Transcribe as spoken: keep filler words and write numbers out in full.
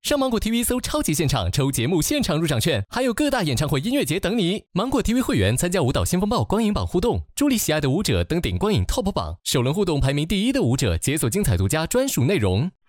上芒果 T V 搜超级现场抽节目现场入场券，还有各大演唱会、音乐节等你。芒果 T V 会员参加舞蹈先锋报光影榜互动，助力喜爱的舞者登顶光影 Top 榜，首轮互动排名第一的舞者解锁精彩独家专属内容。